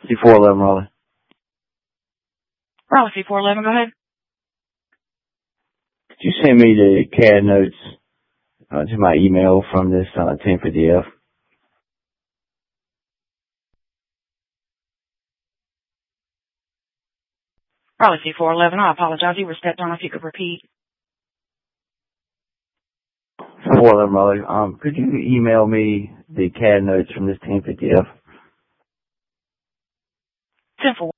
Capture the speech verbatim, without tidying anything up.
C four eleven Raleigh. Raleigh C four eleven, go ahead. Could you send me the C A D notes uh, to my email from this uh, ten fifty F? Raleigh C four eleven, I apologize. You were stepped on. If you could repeat. C four eleven Raleigh. Um, could you email me the C A D notes from this ten fifty F? ten four.